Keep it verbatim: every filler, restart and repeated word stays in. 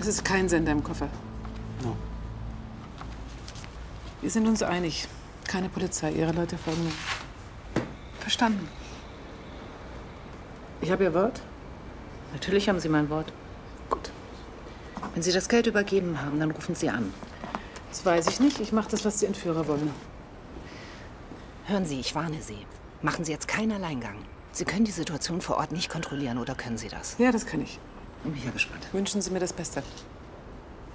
Es ist kein Sender im Koffer. No. Wir sind uns einig. Keine Polizei. Ihre Leute folgen mir. Verstanden. Ich habe Ihr Wort? Natürlich haben Sie mein Wort. Gut. Wenn Sie das Geld übergeben haben, dann rufen Sie an. Das weiß ich nicht. Ich mache das, was die Entführer wollen. Hören Sie, ich warne Sie. Machen Sie jetzt keinen Alleingang. Sie können die Situation vor Ort nicht kontrollieren, oder können Sie das? Ja, das kann ich. Bin ich ja gespannt. Wünschen Sie mir das Beste.